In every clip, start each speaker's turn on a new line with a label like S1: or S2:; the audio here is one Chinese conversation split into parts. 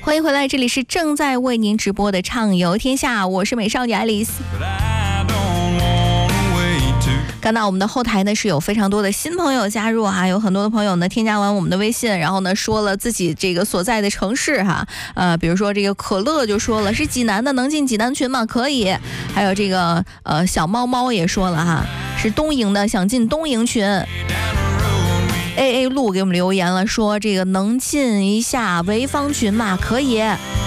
S1: 欢迎回来，这里是正在为您直播的畅游天下，我是美少女爱丽丝。看到我们的后台呢是有非常多的新朋友加入哈，有很多的朋友呢添加完我们的微信，然后呢说了自己这个所在的城市哈，比如说这个可乐就说了是济南的，能进济南群吗？可以。还有这个小猫猫也说了哈，是东营的，想进东营群。AA 路给我们留言了，说这个能进一下潍坊群吗？可以。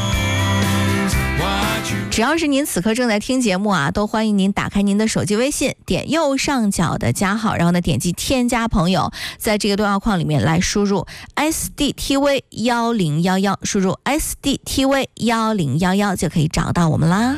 S1: 只要是您此刻正在听节目啊，都欢迎您打开您的手机微信，点右上角的加号，然后呢点击添加朋友，在这个对话框里面来输入 SDTV1011， 输入 SDTV1011 就可以找到我们啦。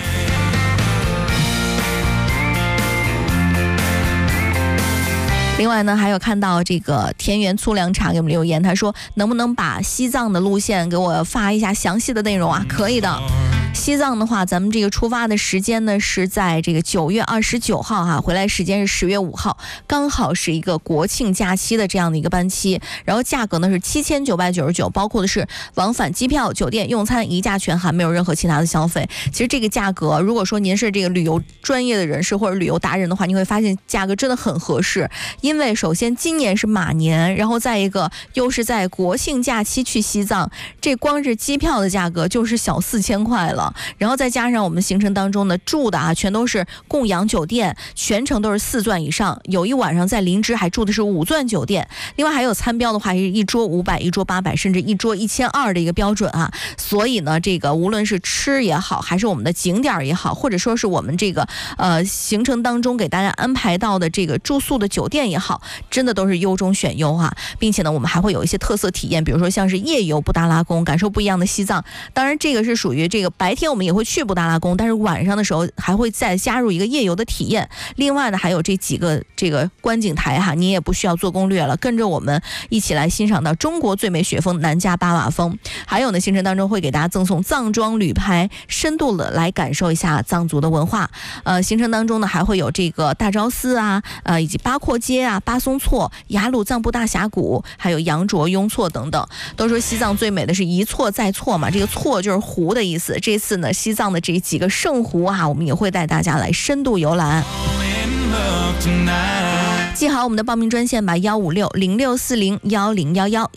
S1: 另外呢，还有看到这个田园粗粮茶给我们留言，他说能不能把西藏的路线给我发一下详细的内容啊？可以的。西藏的话，咱们这个出发的时间呢是在这个9月29号哈，回来时间是10月5号，刚好是一个国庆假期的这样的一个班期，然后价格呢是7999，包括的是往返机票、酒店、用餐一价全含，没有任何其他的消费。其实这个价格，如果说您是这个旅游专业的人士或者旅游达人的话，你会发现价格真的很合适，因为首先今年是马年，然后再一个又是在国庆假期去西藏，这光是机票的价格就是小4000块了。然后再加上我们行程当中呢住的全都是供养酒店，全程都是4钻以上，有一晚上在林芝还住的是5钻酒店，另外还有餐标的话是一桌500，一桌800，甚至一桌1200的一个标准啊。所以呢这个无论是吃也好，还是我们的景点也好，或者说是我们这个行程当中给大家安排到的这个住宿的酒店也好，真的都是优中选优啊，并且呢我们还会有一些特色体验，比如说像是夜游布达拉宫，感受不一样的西藏。当然这个是属于这个白天我们也会去布达拉宫，但是晚上的时候还会再加入一个夜游的体验。另外呢还有这几个这个观景台哈，你也不需要做攻略了，跟着我们一起来欣赏到中国最美雪峰南迦巴瓦峰。还有呢行程当中会给大家赠送藏装旅拍，深度的来感受一下藏族的文化。行程当中呢还会有这个大昭寺啊，以及八廓街啊、巴松措、雅鲁藏布大峡谷，还有羊卓、雍措等等。都说西藏最美的是一错再错嘛，这个错就是湖的意思。这次呢西藏的这几个圣湖啊，我们也会带大家来深度游览。记好我们的报名专线吧，156-0640-1011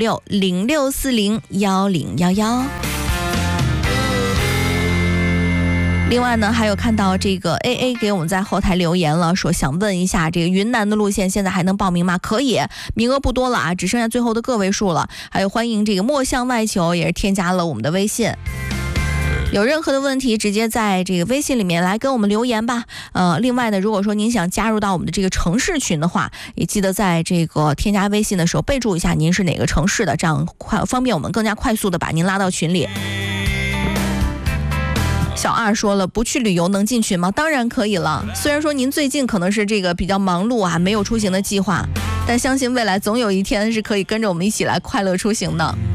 S1: 156-0640-1011。另外呢还有看到这个 AA 给我们在后台留言了，说想问一下这个云南的路线现在还能报名吗？可以，名额不多了啊，只剩下最后的个位数了。还有欢迎这个莫向外求也是添加了我们的微信，有任何的问题直接在这个微信里面来跟我们留言吧。另外呢如果说您想加入到我们的这个城市群的话，也记得在这个添加微信的时候备注一下您是哪个城市的，这样方便我们更加快速的把您拉到群里。小二说了，不去旅游能进群吗？当然可以了，虽然说您最近可能是这个比较忙碌啊，没有出行的计划，但相信未来总有一天是可以跟着我们一起来快乐出行的。